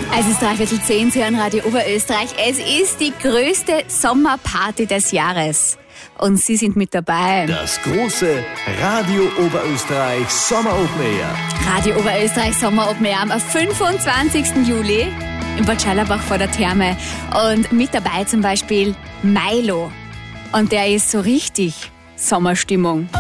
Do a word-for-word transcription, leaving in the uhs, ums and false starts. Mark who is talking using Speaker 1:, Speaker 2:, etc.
Speaker 1: Es ist dreiviertel zehn, Sie hören Radio Oberösterreich. Es ist die größte Sommerparty des Jahres. Und Sie sind mit dabei.
Speaker 2: Das große Radio Oberösterreich Sommer Open Air.
Speaker 1: Radio Oberösterreich Sommer Open Air am fünfundzwanzigsten Juli im Bad Schallerbach vor der Therme. Und mit dabei zum Beispiel Milo. Und der ist so richtig Sommerstimmung.